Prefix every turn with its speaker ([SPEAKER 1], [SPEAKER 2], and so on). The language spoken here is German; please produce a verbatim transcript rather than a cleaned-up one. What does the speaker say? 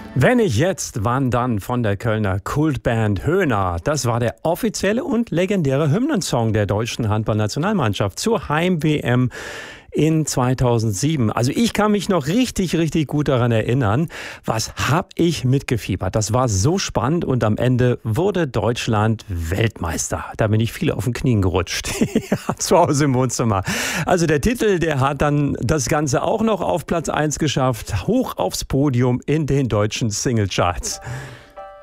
[SPEAKER 1] Wenn nicht jetzt, wann dann von der Kölner Kultband Höhner. Das war der offizielle und legendäre Hymnensong der deutschen Handballnationalmannschaft zur Heim-W M in zweitausendsieben. Also ich kann mich noch richtig, richtig gut daran erinnern. Was hab ich mitgefiebert? Das war so spannend und am Ende wurde Deutschland Weltmeister. Da bin ich viel auf den Knien gerutscht. Zu Hause im Wohnzimmer. Also der Titel, der hat dann das Ganze auch noch auf Platz eins geschafft. Hoch aufs Podium in den deutschen Singlecharts.